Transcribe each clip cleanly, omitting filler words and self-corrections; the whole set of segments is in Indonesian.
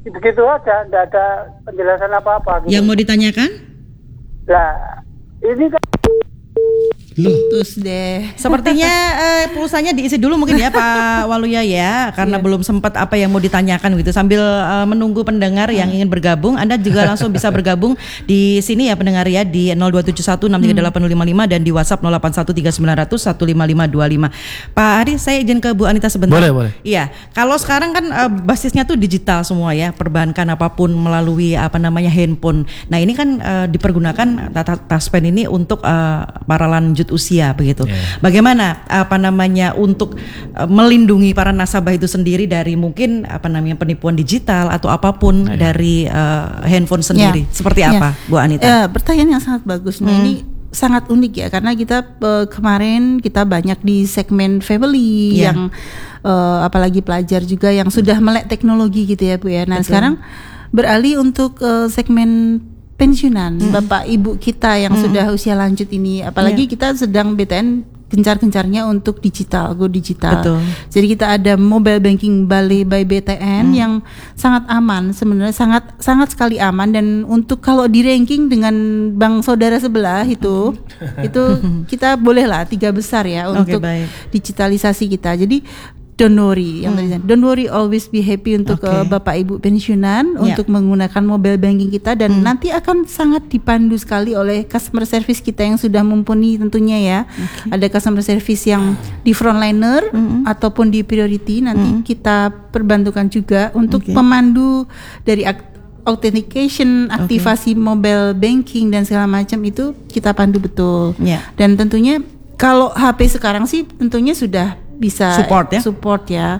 begitu aja, tidak ada penjelasan apa-apa. Gitu. Yang mau ditanyakan? Lah, ini kan Terus deh. Sepertinya pulsanya diisi dulu mungkin ya Pak Waluya ya, karena belum sempat apa yang mau ditanyakan gitu. Sambil menunggu pendengar yang ingin bergabung, Anda juga langsung bisa bergabung di sini ya pendengar ya, di 027163855 dan di WhatsApp 081390015525. Pak Ari, saya izin ke Bu Anita sebentar. Boleh. Iya, kalau sekarang kan basisnya tuh digital semua ya, perbankan apapun melalui handphone. Nah ini kan dipergunakan Taspen ini untuk para lanjut usia begitu. Bagaimana untuk melindungi para nasabah itu sendiri dari mungkin penipuan digital atau apapun dari handphone sendiri. Seperti apa, Bu Anita? Pertanyaan yang sangat bagus. Nah, ini sangat unik ya, karena kita kemarin kita banyak di segmen family yang apalagi pelajar juga yang sudah melek teknologi gitu ya Bu ya. Nah, sekarang beralih untuk segmen pensiunan, bapak ibu kita yang sudah usia lanjut ini, apalagi kita sedang BTN gencar-gencarnya untuk go digital. Betul. Jadi kita ada mobile banking Balai by BTN yang sangat aman, sebenarnya sangat sekali aman, dan untuk kalau di ranking dengan bank saudara sebelah itu kita bolehlah 3 besar ya untuk digitalisasi kita. Jadi don't worry, don't worry, always be happy untuk bapak ibu pensiunan untuk menggunakan mobile banking kita, dan nanti akan sangat dipandu sekali oleh customer service kita yang sudah mumpuni tentunya ya. Ada customer service yang di frontliner ataupun di priority, nanti kita perbantukan juga untuk pemandu dari authentication, aktivasi mobile banking dan segala macam itu kita pandu betul. Dan tentunya kalau HP sekarang sih tentunya sudah bisa support ya.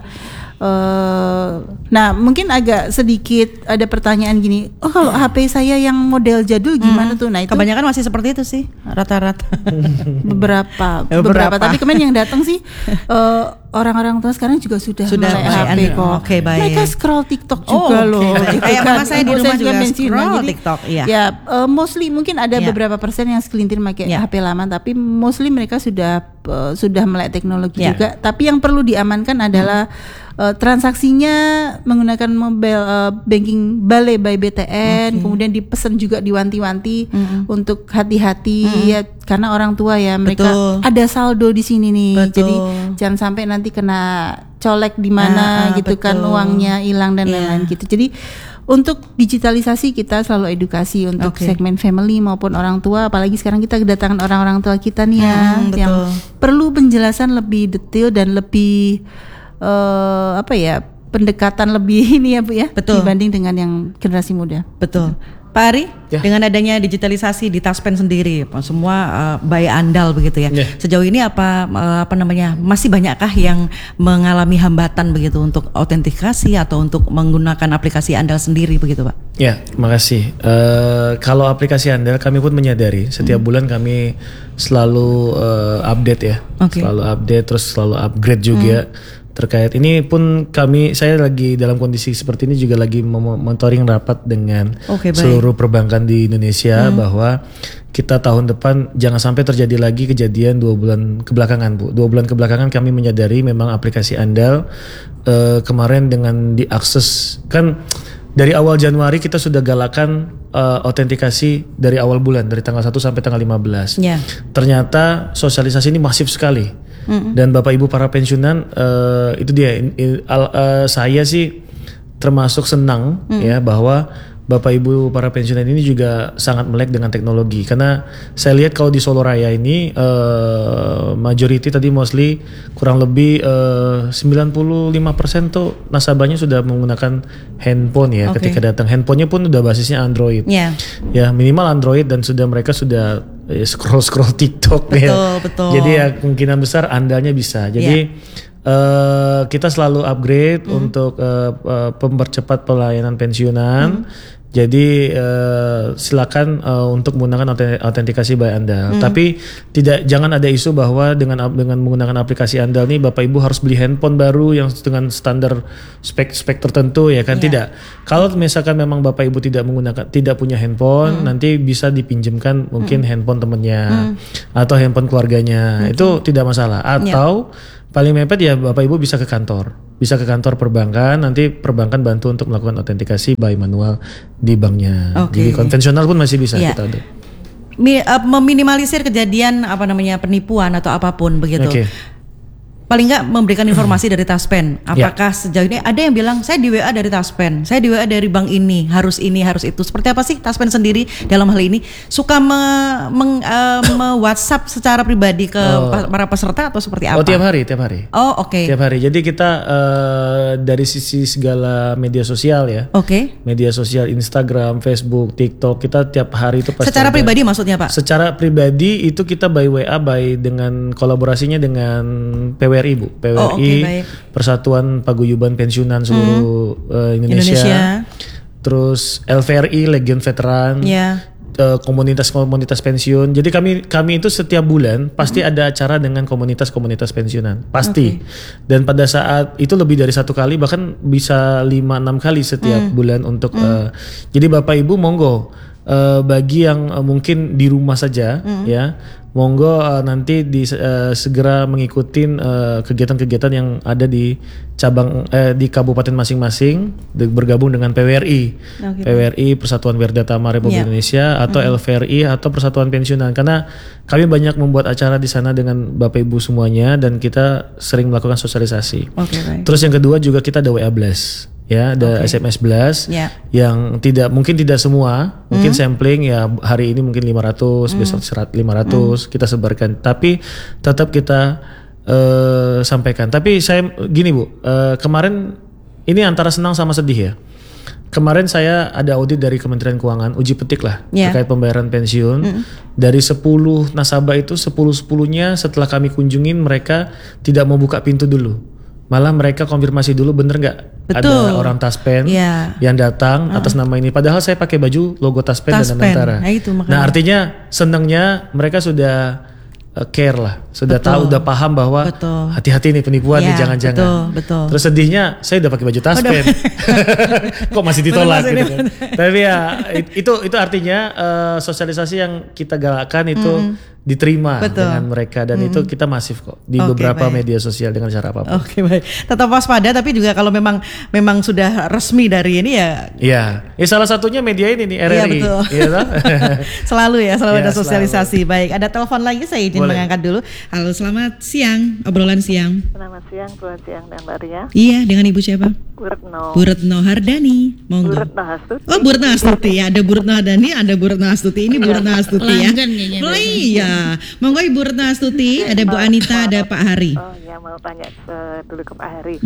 Nah mungkin agak sedikit ada pertanyaan gini, kalau HP saya yang model jadul gimana tuh? Nah itu kebanyakan masih seperti itu sih rata-rata. beberapa tapi kemarin yang datang sih orang-orang tua sekarang juga sudah HP kok. Mereka scroll TikTok juga loh. Kayak mama saya di rumah juga scroll TikTok. Ya mostly mungkin ada beberapa persen yang segelintir pakai HP lama, tapi mostly mereka sudah melek teknologi juga. Tapi yang perlu diamankan adalah transaksinya menggunakan mobile banking Balai by BTN, kemudian dipesan juga diwanti-wanti untuk hati-hati ya, karena orang tua ya mereka ada saldo di sini nih. Jadi jangan sampai nanti kena colek di mana gitu kan, uangnya hilang dan lain-lain gitu. Jadi untuk digitalisasi kita selalu edukasi untuk segmen family maupun orang tua, apalagi sekarang kita kedatangan orang-orang tua kita nih ya, yang perlu penjelasan lebih detail dan lebih pendekatan lebih ini ya Bu ya, dibanding dengan yang generasi muda. Betul. Pak Ari, dengan adanya digitalisasi di Taspen sendiri, semua by andal begitu ya. Sejauh ini masih banyakkah yang mengalami hambatan begitu untuk autentikasi atau untuk menggunakan aplikasi andal sendiri begitu Pak? Ya, makasih. Kalau aplikasi andal kami pun menyadari setiap bulan kami selalu update ya, selalu update terus selalu upgrade juga. Terkait ini pun saya lagi dalam kondisi seperti ini juga lagi monitoring rapat dengan seluruh perbankan di Indonesia bahwa kita tahun depan jangan sampai terjadi lagi kejadian 2 bulan kebelakangan Bu. 2 bulan kebelakangan kami menyadari memang aplikasi andal kemarin dengan diakses kan dari awal Januari kita sudah galakan autentikasi dari awal bulan, dari tanggal 1 sampai tanggal 15. Ternyata sosialisasi ini masif sekali. Dan Bapak Ibu para pensiunan itu dia saya sih termasuk senang ya bahwa Bapak Ibu para pensiunan ini juga sangat melek dengan teknologi, karena saya lihat kalau di Solo Raya ini majority tadi mostly kurang lebih 95% tuh nasabahnya sudah menggunakan handphone ya. Ketika datang handphonenya pun udah basisnya Android ya, minimal Android, dan mereka sudah scroll TikTok betul. Jadi ya kemungkinan besar andalnya bisa. Jadi kita selalu upgrade untuk mempercepat pelayanan pensiunan. Jadi silakan untuk menggunakan autentikasi by andal. Tapi jangan ada isu bahwa dengan menggunakan aplikasi andal nih Bapak Ibu harus beli handphone baru yang dengan standar spek tertentu ya kan. Tidak. Kalau misalkan memang Bapak Ibu tidak punya handphone, nanti bisa dipinjamkan mungkin handphone temannya atau handphone keluarganya. Itu tidak masalah. Atau Paling mepet ya Bapak Ibu bisa ke kantor perbankan, nanti perbankan bantu untuk melakukan autentikasi by manual di banknya. Jadi konvensional pun masih bisa kita ada. Meminimalisir kejadian penipuan atau apapun begitu. Paling nggak memberikan informasi dari Taspen. Apakah sejauh ini ada yang bilang saya di WA dari Taspen, saya di WA dari bank ini, harus itu. Seperti apa sih Taspen sendiri dalam hal ini? Suka WhatsApp secara pribadi ke para peserta atau seperti apa? Tiap hari. Oh, oke. Tiap hari. Jadi kita dari sisi segala media sosial ya. Media sosial Instagram, Facebook, TikTok, kita tiap hari itu pasti. Secara pribadi maksudnya Pak? Secara pribadi itu kita by WA dengan kolaborasinya dengan PWRI Bu, PWRI Persatuan Paguyuban Pensiunan seluruh Indonesia. Terus LVRI Legion Veteran, komunitas pensiun. Jadi kami itu setiap bulan pasti ada acara dengan komunitas pensiunan, pasti. Dan pada saat itu lebih dari 1 kali, bahkan bisa 5-6 kali setiap bulan untuk. Jadi Bapak Ibu monggo. Bagi yang mungkin di rumah saja ya, monggo nanti segera mengikuti kegiatan-kegiatan yang ada di cabang di kabupaten masing-masing, bergabung dengan PWRI, PWRI Persatuan Werdhatama Republik Indonesia atau LVRI atau Persatuan Pensiunan, karena kami banyak membuat acara di sana dengan Bapak Ibu semuanya dan kita sering melakukan sosialisasi. Terus yang kedua juga kita ada WA Blast. Ya, ada SMS Blast yang mungkin tidak semua, mungkin sampling ya, hari ini mungkin 500, besok 500 kita sebarkan, tapi tetap kita sampaikan. Tapi saya gini Bu, kemarin ini antara senang sama sedih ya. Kemarin saya ada audit dari Kementerian Keuangan, uji petik lah terkait pembayaran pensiun. Dari 10 nasabah itu 10-10-nya setelah kami kunjungin mereka tidak mau buka pintu dulu. Malah mereka konfirmasi dulu bener nggak ada orang Taspen yang datang atas nama ini. Padahal saya pakai baju logo Taspen dan Danantara. Nah artinya senangnya mereka sudah care lah, sudah tahu, udah paham bahwa hati-hati nih penipuan nih, jangan-jangan. Terus sedihnya saya udah pakai baju Taspen, kok masih ditolak gitu kan. Tapi ya itu artinya sosialisasi yang kita galakkan itu diterima dengan mereka, dan itu kita masif kok di beberapa media sosial dengan cara apapun. Baik. Tetap waspada, tapi juga kalau memang sudah resmi dari ini ya. Iya. Salah satunya media ini nih, RRI. Iya betul. Selalu ada sosialisasi. Baik, ada telepon lagi, saya izin mengangkat dulu. Halo, selamat siang. Obrolan siang. Selamat siang, selamat siang dan Mbak Ria. Iya, dengan Ibu siapa? Bu Retno. Bu Retno Hardani. Monggo. Bu Retno Astuti. Oh, Bu Retno Astuti ya. Ada Bu Retno Hardani, ada Bu Retno Astuti. Ini Bu Retno Astuti ya. Oh iya. Monggo Ibu Retno Astuti, ada Bu Anita, ada Pak Hari. Oh iya, mau tanya dulu ke Pak Hari.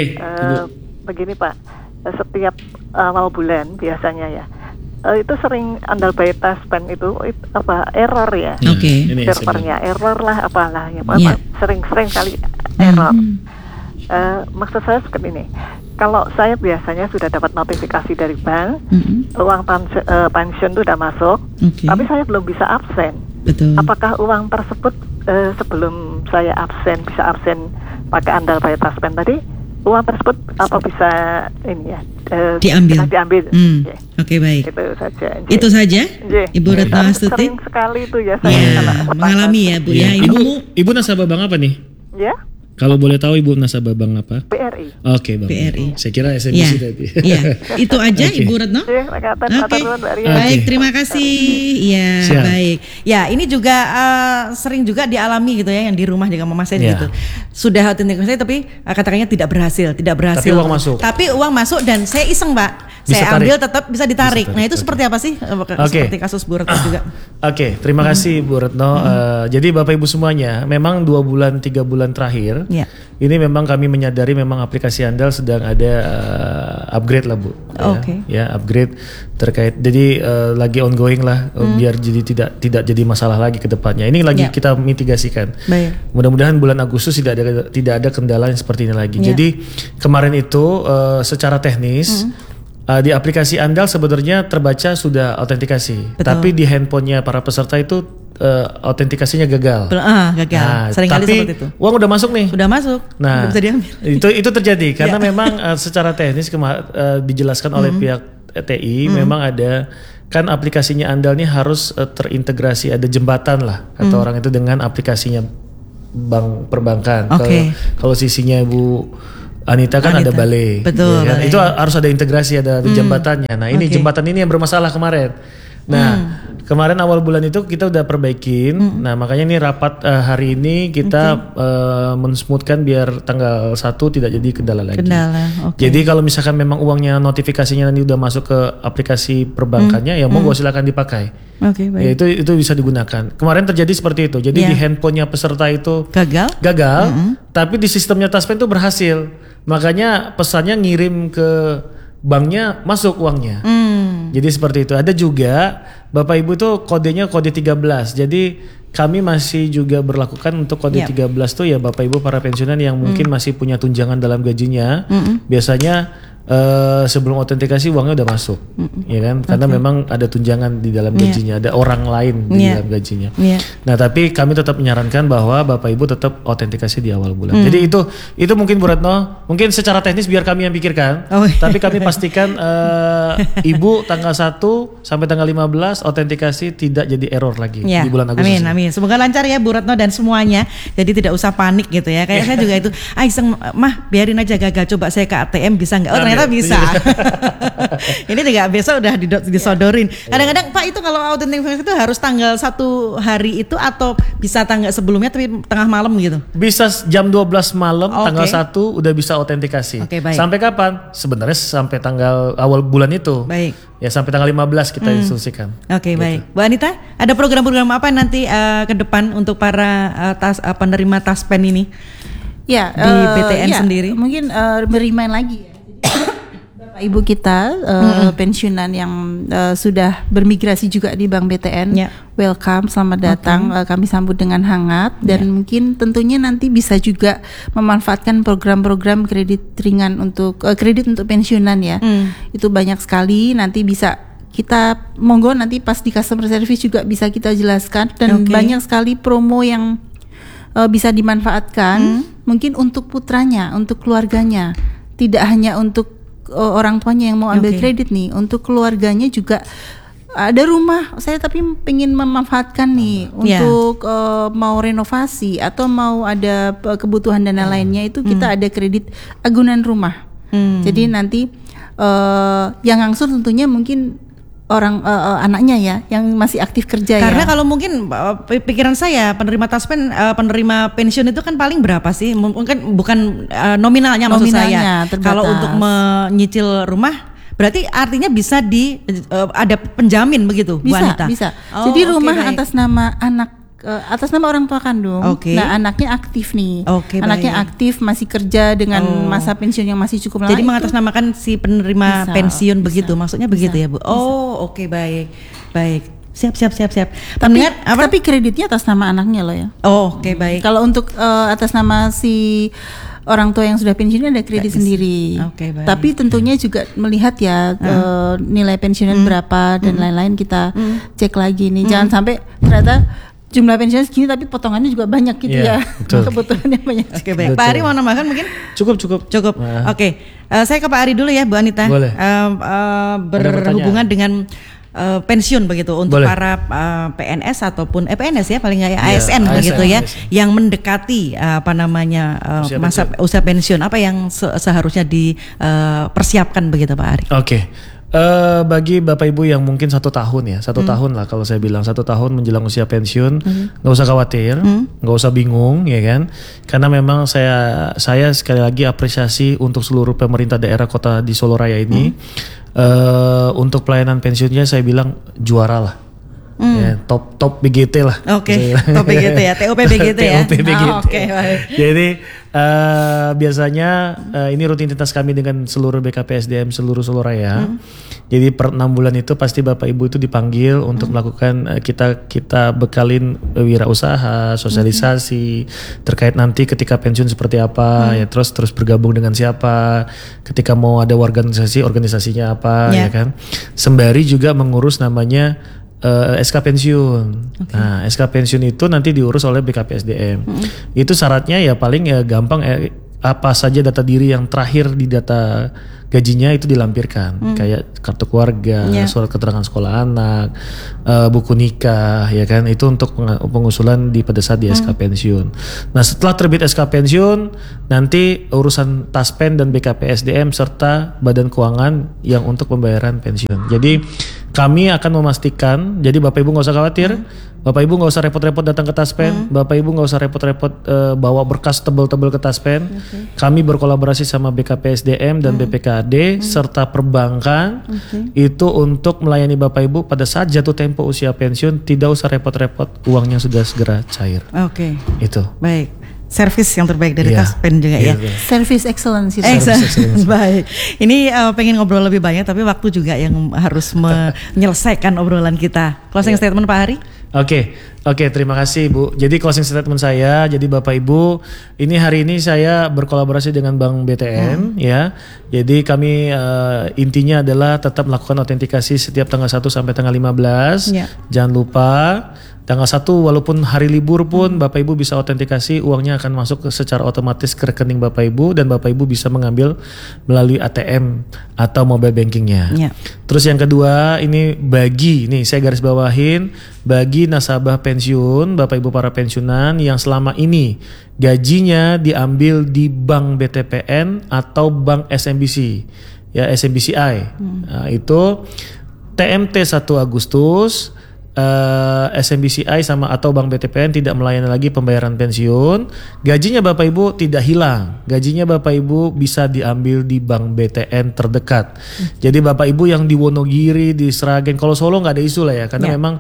Begini Pak, setiap awal bulan biasanya ya, itu sering andal by Taspen itu error ya. Servernya error lah, apalah ya. Sering kali error. Maksud saya seperti ini. Kalau saya biasanya sudah dapat notifikasi dari bank, uang pensiun itu sudah masuk, tapi saya belum bisa absen. Apakah uang tersebut sebelum saya bisa absen pakai andal by Taspen tadi, uang tersebut apa bisa ini ya diambil? Baik. Itu saja. Ibu Retno Astuti. Sering sekali itu ya saya mengalami ya Bu ya. Ibu nasabah bank apa nih? Ya. Kalau boleh tahu Ibu nasabah bank apa? BRI. Bang. BRI. Saya kira SMBC tadi. Iya. Itu aja Ibu Retno. Baik, terima kasih. Iya, baik. Ya, ini juga sering juga dialami gitu ya, yang di rumah juga memasen gitu. Sudah autentikasi tapi katakannya tidak berhasil. Tapi uang masuk dan saya iseng, Pak. Saya ambil tetap bisa ditarik. Nah, itu seperti apa sih? Seperti kasus Bu Retno juga. Terima kasih Bu Retno. Jadi Bapak Ibu semuanya, memang 2 bulan 3 bulan terakhir ini memang kami menyadari memang aplikasi Andal sedang ada upgrade lah Bu. Upgrade terkait. Jadi lagi ongoing lah, biar jadi tidak jadi masalah lagi ke depannya. Ini lagi kita mitigasikan. Mudah-mudahan bulan Agustus tidak ada kendala yang seperti ini lagi. Jadi kemarin itu secara teknis di aplikasi Andal sebenarnya terbaca sudah autentikasi, tapi di handphonenya para peserta itu autentikasinya gagal. Gagal. Seringkali seperti itu. Uang udah masuk nih. Sudah masuk. Nah, bisa diambil. Itu terjadi karena memang secara teknis dijelaskan oleh pihak TI memang ada kan aplikasinya Andal ini harus terintegrasi, ada jembatan lah kata orang itu dengan aplikasinya bank perbankan. Oke. Kalau sisinya Ibu Anita kan ada balai. Betul. Ya kan? Balai. Itu harus ada integrasi, ada jembatannya. Nah ini jembatan ini yang bermasalah kemarin. Nah kemarin awal bulan itu kita udah perbaikin. Nah makanya ini rapat hari ini kita mensmoothkan biar tanggal 1 tidak jadi kendala lagi. Jadi kalau misalkan memang uangnya notifikasinya nanti udah masuk ke aplikasi perbankannya, ya monggo silakan dipakai. Ya itu bisa digunakan. Kemarin terjadi seperti itu. Jadi di handphonenya peserta itu gagal, tapi di sistemnya Taspen itu berhasil. Makanya pesannya ngirim ke banknya masuk uangnya. Jadi seperti itu. Ada juga Bapak Ibu tuh kodenya kode 13. Jadi kami masih juga berlakukan untuk kode 13 tuh ya Bapak Ibu para pensiunan yang mungkin masih punya tunjangan dalam gajinya. Biasanya sebelum autentikasi uangnya udah masuk, ya kan? Karena memang ada tunjangan di dalam gajinya, ada orang lain di dalam gajinya. Nah, tapi kami tetap menyarankan bahwa Bapak Ibu tetap autentikasi di awal bulan. Jadi itu mungkin Bu Retno, mungkin secara teknis biar kami yang pikirkan. Tapi kami pastikan Ibu tanggal 1 sampai tanggal 15 autentikasi tidak jadi error lagi di bulan Agustus. Amin. Semoga lancar ya Bu Retno dan semuanya. Jadi tidak usah panik gitu ya. Kayak saya juga itu, iseng mah biarin aja gagal, coba saya ke ATM bisa nggak? Oh ternyata bisa. Ini juga besok udah disodorin. Kadang-kadang Pak itu kalau autentikasi itu harus tanggal 1 hari itu atau bisa tanggal sebelumnya tapi tengah malam gitu? Bisa jam 12 malam tanggal 1 udah bisa autentikasi. Sampai kapan? Sebenarnya sampai tanggal awal bulan itu. Baik. Ya sampai tanggal 15 kita instruksikan. Gitu. Baik. Bu Anita, ada program-program apa nanti ke depan untuk para penerima Taspen ini? Ya, di BTN sendiri. Mungkin beriman lagi ya. Bapak Ibu kita pensiunan yang sudah bermigrasi juga di Bank BTN, welcome, selamat datang. Kami sambut dengan hangat dan mungkin tentunya nanti bisa juga memanfaatkan program-program kredit ringan untuk kredit untuk pensiunan ya. Itu banyak sekali, nanti bisa kita monggo nanti pas di customer service juga bisa kita jelaskan dan banyak sekali promo yang bisa dimanfaatkan mungkin untuk putranya, untuk keluarganya. Tidak hanya untuk orang tuanya yang mau ambil kredit nih, untuk keluarganya juga ada rumah saya tapi pengen memanfaatkan nih untuk mau renovasi atau mau ada kebutuhan dana lainnya, itu kita ada kredit agunan rumah. Jadi nanti yang langsung tentunya mungkin orang anaknya ya yang masih aktif kerja. Karena kalau mungkin pikiran saya penerima Taspen, penerima pensiun itu kan paling berapa sih? Mungkin bukan nominalnya maksud saya. Terbatas. Kalau untuk menyicil rumah berarti artinya bisa ada penjamin begitu, Bu Anita? Bisa. Jadi rumah atas nama anak, atas nama orang tua kandung. Nah, anaknya aktif nih. Anaknya aktif, masih kerja dengan masa pensiun yang masih cukup lama. Jadi mengatasnamakan si penerima pensiun begitu, maksudnya begitu ya, Bu? Baik. Siap. Tapi kreditnya atas nama anaknya loh ya. Baik. Kalau untuk atas nama si orang tua yang sudah pensiun ada kredit sendiri. Tapi tentunya juga melihat ya nilai pensiunan berapa dan lain-lain kita cek lagi nih. Jangan sampai ternyata jumlah pensiun segini tapi potongannya juga banyak gitu ya. Kebutuhannya banyak. Baik. Pak Ari mau nambahkan mungkin? Cukup. Saya ke Pak Ari dulu ya, Bu Anita. Boleh. Berhubungan dengan pensiun begitu untuk para PNS ataupun PNS ya paling nggak ya ASN begitu ya, yang mendekati masa usia pensiun, apa yang seharusnya dipersiapkan begitu Pak Ari? Bagi Bapak Ibu yang mungkin 1 tahun ya, 1 tahun lah kalau saya bilang 1 tahun menjelang usia pensiun, nggak usah khawatir, nggak usah bingung ya kan, karena memang saya sekali lagi apresiasi untuk seluruh pemerintah daerah kota di Solo Raya ini. Untuk pelayanan pensiunnya saya bilang juara lah. Ya, top BGT lah. Top BGT ya, TOP BGT ya. TOP BGT. Jadi biasanya ini rutinitas kami dengan seluruh BKPSDM seluruh Solo Raya. Jadi per 6 bulan itu pasti Bapak Ibu itu dipanggil untuk melakukan kita bekalin wirausaha, sosialisasi terkait nanti ketika pensiun seperti apa, ya terus bergabung dengan siapa, ketika mau ada organisasinya apa, ya kan. Sembari juga mengurus namanya SK pensiun. Nah, SK pensiun itu nanti diurus oleh BKPSDM. Itu syaratnya ya paling gampang apa saja data diri yang terakhir di data gajinya itu dilampirkan, kayak kartu keluarga, surat keterangan sekolah anak, buku nikah, ya kan, itu untuk pengusulan pada saat di SK pensiun. Nah setelah terbit SK pensiun, nanti urusan Taspen dan BKPSDM serta Badan Keuangan yang untuk pembayaran pensiun. Jadi kami akan memastikan, jadi Bapak Ibu nggak usah khawatir, Bapak Ibu nggak usah repot-repot datang ke Taspen, Bapak Ibu nggak usah repot-repot bawa berkas tebel-tebel ke Taspen. Kami berkolaborasi sama BKPSDM dan BPKAD serta perbankan itu untuk melayani Bapak Ibu pada saat jatuh tempo usia pensiun, tidak usah repot-repot, uangnya sudah segera cair. Oke. Itu. Baik. Service yang terbaik dari Taspen juga ya. Service excellence. Baik. Ini pengen ngobrol lebih banyak tapi waktu juga yang harus menyelesaikan obrolan kita. Closing statement Pak Hari? Oke, terima kasih Bu. Jadi closing statement saya, jadi Bapak Ibu, hari ini saya berkolaborasi dengan Bank BTN ya. Jadi kami intinya adalah tetap melakukan autentikasi setiap tanggal 1 sampai tanggal 15. Jangan lupa tanggal 1 walaupun hari libur pun Bapak Ibu bisa autentikasi, uangnya akan masuk secara otomatis ke rekening Bapak Ibu dan Bapak Ibu bisa mengambil melalui ATM atau mobile bankingnya. Terus yang kedua ini saya garis bawahin, bagi nasabah pensiun, Bapak Ibu para pensiunan yang selama ini gajinya diambil di Bank BTPN atau Bank SMBC, ya SMBCI, nah, itu TMT 1 Agustus SMBCI sama atau Bank BTPN tidak melayani lagi pembayaran pensiun, gajinya Bapak Ibu tidak hilang, gajinya Bapak Ibu bisa diambil di Bank BTN terdekat. Jadi Bapak Ibu yang di Wonogiri, di Sragen, kalau Solo nggak ada isu lah ya, karena memang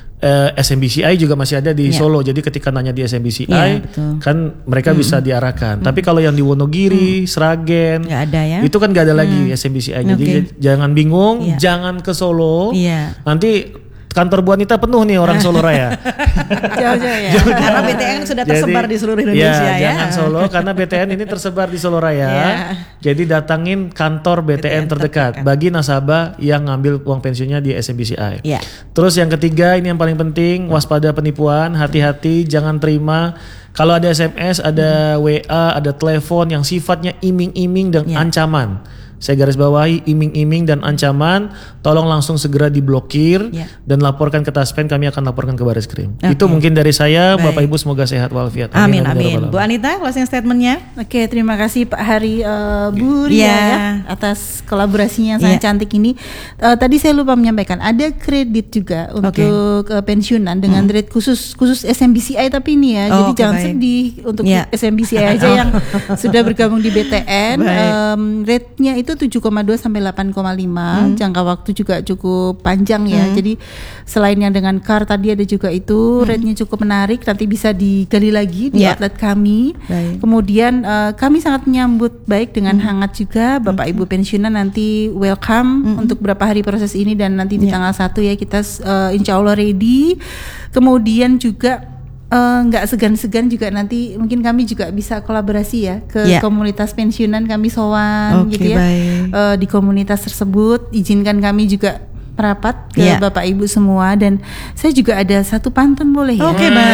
SMBCI juga masih ada di Solo. Jadi ketika nanya di SMBCI kan mereka bisa diarahkan. Tapi kalau yang di Wonogiri, Sragen, nggak ada ya. Itu kan nggak ada lagi SMBCI. Jadi jangan bingung, jangan ke Solo. Nanti kantor Bu Anita penuh nih orang Solo Raya. Jauh-jauh ya. Karena BTN sudah tersebar di seluruh Indonesia ya. Jangan Solo karena BTN ini tersebar di Solo Raya. Jadi datangin kantor BTN terdekat bagi nasabah yang ngambil uang pensiunnya di SMBCI. Terus yang ketiga ini yang paling penting, waspada penipuan, hati-hati jangan terima kalau ada SMS, ada WA, ada telepon yang sifatnya iming-iming dan ancaman. Saya garis bawahi iming-iming dan ancaman, tolong langsung segera diblokir dan laporkan ke Taspen, kami akan laporkan ke Bareskrim. Itu mungkin dari saya. Bapak Ibu semoga sehat walafiat. Amin. Bu Anita, closing statementnya. Terima kasih Pak Hari, Bu Ria ya, atas kolaborasinya yang sangat cantik ini. Tadi saya lupa menyampaikan ada kredit juga untuk pensiunan dengan rate khusus SMBCI tapi ini ya. Jadi jangan sedih untuk SMBCI aja yang sudah bergabung di BTN. Rate-nya itu 7,2 sampai 8,5. Jangka waktu juga cukup panjang ya. Jadi selain yang dengan CAR tadi ada juga itu rate-nya cukup menarik. Nanti bisa digali lagi di outlet kami. Kemudian kami sangat menyambut baik dengan hangat juga Bapak Ibu pensiunan nanti welcome untuk berapa hari proses ini dan nanti di tanggal 1 ya kita insya Allah ready. Kemudian juga nggak segan-segan juga nanti mungkin kami juga bisa kolaborasi ya ke komunitas pensiunan, kami sowan gitu ya di komunitas tersebut, izinkan kami juga merapat ke Bapak Ibu semua dan saya juga ada satu pantun boleh ya?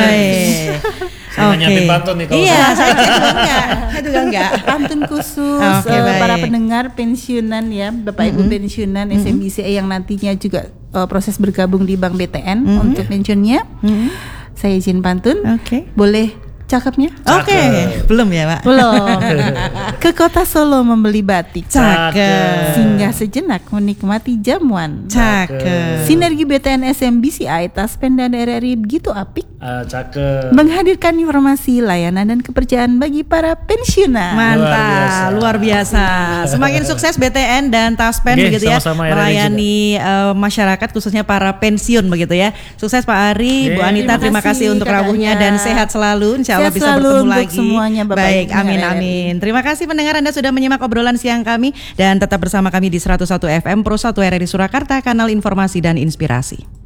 Baik. Saya nyiapin pantun nih kalau saya juga enggak. Pantun khusus para pendengar pensiunan ya, Bapak Ibu pensiunan SMBCI yang nantinya juga proses bergabung di Bank BTN untuk pensiunnya. Saya izin pantun. Boleh cakepnya? Belum ya Pak? Belum. Ke kota Solo membeli batik. Cakep. Singgah sejenak menikmati jamuan. Cakep. Sinergi BTN SMBCI, Taspen dan RRI begitu apik. Cakep. Menghadirkan informasi, layanan dan kepercayaan bagi para pensiunan. Mantap, luar biasa. Semakin sukses BTN dan Taspen begitu ya, melayani masyarakat khususnya para pensiun begitu ya. Sukses Pak Ari, Bu Anita, terima kasih untuk rawuhnya dan sehat selalu. Insya Allah bisa bertemu lagi. Semuanya, baik, amin. Terima kasih pendengar, Anda sudah menyimak obrolan siang kami dan tetap bersama kami di 101 FM Pro 1 RRI Surakarta, kanal informasi dan inspirasi.